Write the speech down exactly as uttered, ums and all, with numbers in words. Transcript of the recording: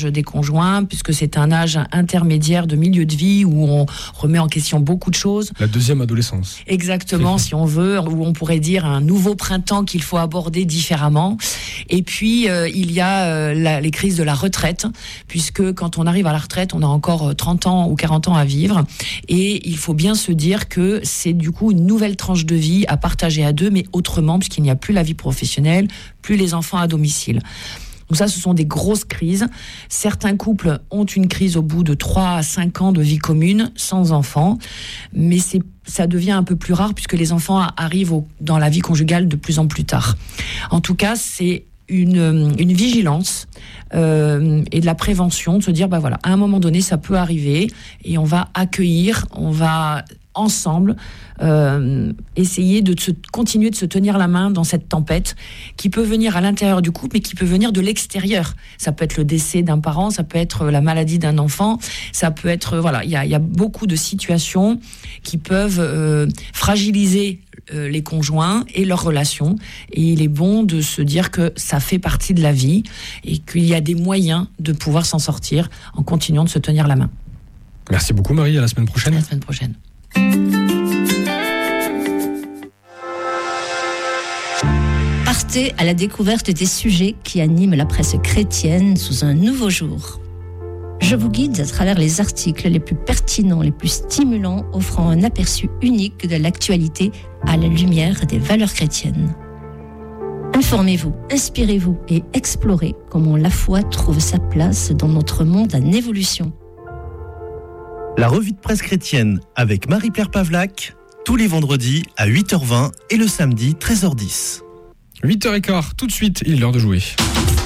des conjoints, puisque c'est un âge intermédiaire de milieu de vie où on remet en question beaucoup de choses. La deuxième adolescence. Exactement, si on veut, où on pourrait dire un nouveau printemps qu'il faut aborder différemment. Et puis, euh, il y a euh, la, les crises de la retraite, puisque quand on arrive à la retraite, on a encore trente ans ou quarante ans à vivre. Et il faut bien se dire que c'est du coup une nouvelle tranche de vie à partager à deux, mais autrement, puisqu'il n'y a plus la vie professionnelle, plus les enfants à domicile. Donc ça, ce sont des grosses crises. Certains couples ont une crise au bout de trois à cinq ans de vie commune, sans enfants. Mais c'est, ça devient un peu plus rare puisque les enfants arrivent au, dans la vie conjugale de plus en plus tard. En tout cas, c'est une, une vigilance euh, et de la prévention, de se dire, bah voilà, à un moment donné, ça peut arriver et on va accueillir, on va ensemble euh, essayer de se, continuer de se tenir la main dans cette tempête qui peut venir à l'intérieur du couple mais qui peut venir de l'extérieur. Ça peut être le décès d'un parent, ça peut être la maladie d'un enfant, ça peut être, voilà, il y a, y a beaucoup de situations qui peuvent euh, fragiliser euh, les conjoints et leurs relations, et il est bon de se dire que ça fait partie de la vie et qu'il y a des moyens de pouvoir s'en sortir en continuant de se tenir la main. Merci beaucoup Marie, à la semaine prochaine. À la semaine prochaine. Partez à la découverte des sujets qui animent la presse chrétienne sous un nouveau jour. Je vous guide à travers les articles les plus pertinents, les plus stimulants, offrant un aperçu unique de l'actualité à la lumière des valeurs chrétiennes. Informez-vous, inspirez-vous et explorez comment la foi trouve sa place dans notre monde en évolution. La revue de presse chrétienne avec Marie-Pierre Pavlac, tous les vendredis à huit heures vingt et le samedi treize heures dix. huit heures quinze, tout de suite, il est l'heure de jouer.